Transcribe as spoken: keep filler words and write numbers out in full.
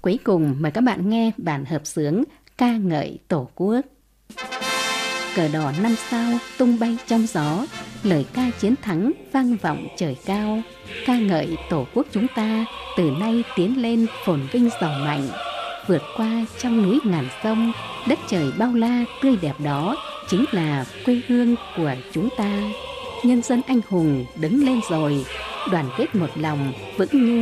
Cuối cùng mời các bạn nghe bản hợp xướng ca ngợi Tổ quốc. Cờ đỏ năm sao tung bay trong gió, lời ca chiến thắng vang vọng trời cao. Ca ngợi Tổ quốc chúng ta từ nay tiến lên phồn vinh giàu mạnh, vượt qua trong núi ngàn sông, đất trời bao la tươi đẹp đó chính là quê hương của chúng ta. Nhân dân anh hùng đứng lên rồi, đoàn kết một lòng vững như